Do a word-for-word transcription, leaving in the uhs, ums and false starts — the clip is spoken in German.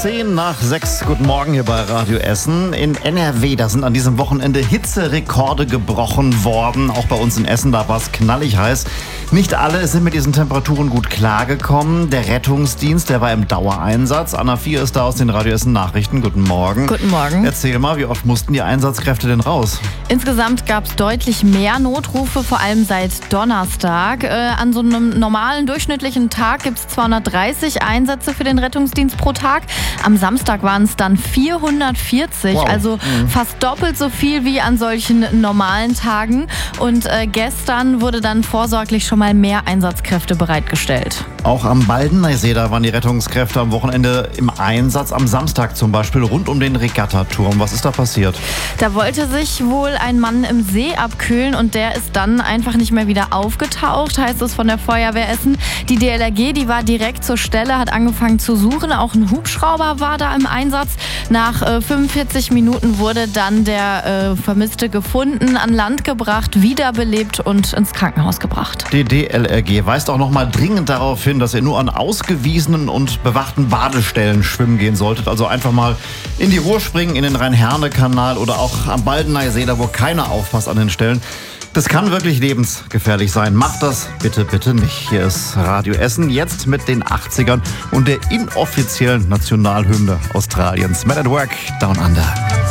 Zehn nach sechs, guten Morgen hier bei Radio Essen. In N R W, da sind an diesem Wochenende Hitzerekorde gebrochen worden. Auch bei uns in Essen, da war es knallig heiß. Nicht alle sind mit diesen Temperaturen gut klargekommen. Der Rettungsdienst, der war im Dauereinsatz. Anna Vier ist da aus den Radio Essen Nachrichten. Guten Morgen. Guten Morgen. Erzähl mal, wie oft mussten die Einsatzkräfte denn raus? Insgesamt gab es deutlich mehr Notrufe, vor allem seit Donnerstag. Äh, an so einem normalen durchschnittlichen Tag gibt es zweihundertdreißig Einsätze für den Rettungsdienst pro Tag. Am Samstag waren es dann vierhundertvierzig, wow. also mhm. fast doppelt so viel wie an solchen normalen Tagen. Und äh, gestern wurde dann vorsorglich schon mal mehr Einsatzkräfte bereitgestellt. Auch am Baldeneysee, da waren die Rettungskräfte am Wochenende im Einsatz. Am Samstag zum Beispiel rund um den Regattaturm. Was ist da passiert? Da wollte sich wohl ein Mann im See abkühlen und der ist dann einfach nicht mehr wieder aufgetaucht, heißt es von der Feuerwehr Essen. Die D L R G, die war direkt zur Stelle, hat angefangen zu suchen. Auch ein Hubschrauber war da im Einsatz. Nach äh, fünfundvierzig Minuten wurde dann der äh, Vermisste gefunden, an Land gebracht, wiederbelebt und ins Krankenhaus gebracht. Die D L R G weist auch noch mal dringend darauf hin, dass ihr nur an ausgewiesenen und bewachten Badestellen schwimmen gehen solltet. Also einfach mal in die Ruhr springen, in den Rhein-Herne-Kanal oder auch am Baldeneysee, da wo keiner aufpasst an den Stellen. Das kann wirklich lebensgefährlich sein. Macht das bitte, bitte nicht. Hier ist Radio Essen, jetzt mit den achtzigern und der inoffiziellen Nationalhymne Australiens. Men at Work, Down Under.